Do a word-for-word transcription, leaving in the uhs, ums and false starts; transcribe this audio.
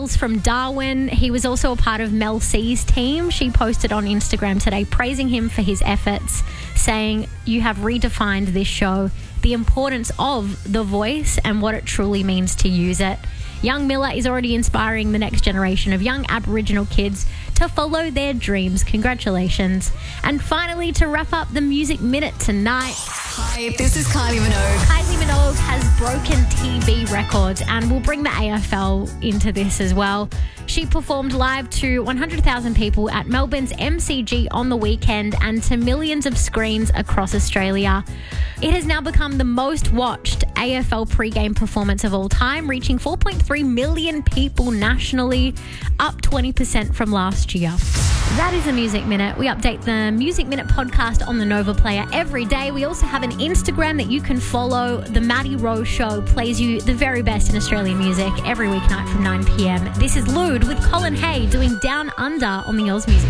hails from Darwin. He was also a part of Mel C's team. She posted on Instagram today praising him for his efforts, saying, "You have redefined this show, the importance of the voice and what it truly means to use it." Young Miller is already inspiring the next generation of young Aboriginal kids to follow their dreams. Congratulations. And finally, to wrap up the Music Minute tonight. Hi, this is Kylie Minogue. Kylie Minogue has broken T V records, and we'll bring the A F L into this as well. She performed live to one hundred thousand people at Melbourne's M C G on the weekend and to millions of screens across Australia. It has now become the most watched A F L pre-game performance of all time, reaching four point three million people nationally, up twenty percent from last year. That is a Music Minute. We update the Music Minute podcast on the Nova Player every day. We also have an Instagram that you can follow. The Maddie Rose Show plays you the very best in Australian music every weeknight from nine p.m. This is Lude with Colin Hay doing Down Under on the Oz Music